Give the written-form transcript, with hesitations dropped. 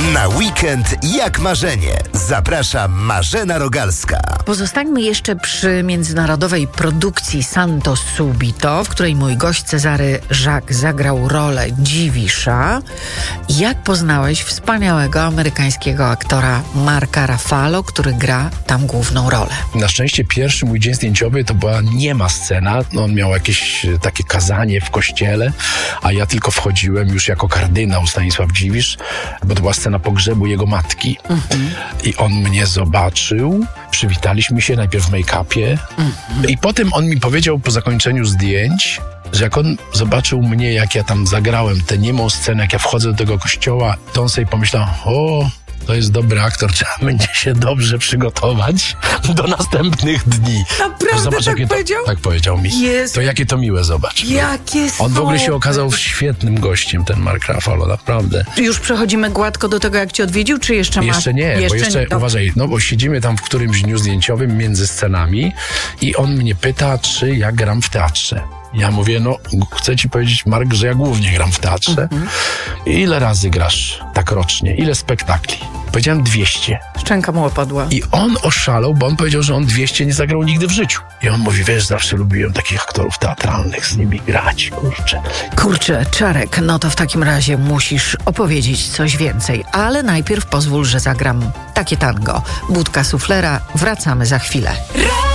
Na weekend jak marzenie. Zaprasza Marzena Rogalska. Pozostańmy jeszcze przy międzynarodowej produkcji Santo Subito, w której mój gość Cezary Żak zagrał rolę Dziwisza. Jak poznałeś wspaniałego amerykańskiego aktora Marka Ruffalo, który gra tam główną rolę? Na szczęście pierwszy mój dzień zdjęciowy to była niema scena. On miał jakieś takie kazanie w kościele, a ja tylko wchodziłem już jako kardynał Stanisław Dziwisz, bo to była scena pogrzebu jego matki. I on mnie zobaczył, przywitaliśmy się najpierw w make-upie i potem on mi powiedział po zakończeniu zdjęć, że jak on zobaczył mnie, jak ja tam zagrałem tę niemą scenę, jak ja wchodzę do tego kościoła, to on sobie pomyślał, to jest dobry aktor, trzeba będzie się dobrze przygotować do następnych dni. Naprawdę zobacz, tak powiedział? Tak powiedział mi. Jezu. To jakie to miłe, zobacz. Jakie On w ogóle się super. okazał świetnym gościem, ten Mark Ruffalo, naprawdę. Już przechodzimy gładko do tego, jak cię odwiedził, czy jeszcze masz? Jeszcze nie, bo jeszcze uważaj, bo siedzimy tam w którymś dniu zdjęciowym między scenami i on mnie pyta, czy ja gram w teatrze. Ja mówię, chcę ci powiedzieć, Mark, że ja głównie gram w teatrze. Ile razy grasz tak rocznie? Ile spektakli? Powiedziałem 200. Szczęka mu opadła. I on oszalał, bo on powiedział, że on 200 nie zagrał nigdy w życiu. I on mówi, wiesz, zawsze lubiłem takich aktorów teatralnych, z nimi grać, Kurczę, Czarek, to w takim razie musisz opowiedzieć coś więcej. Ale najpierw pozwól, że zagram takie tango. Budka suflera, wracamy za chwilę.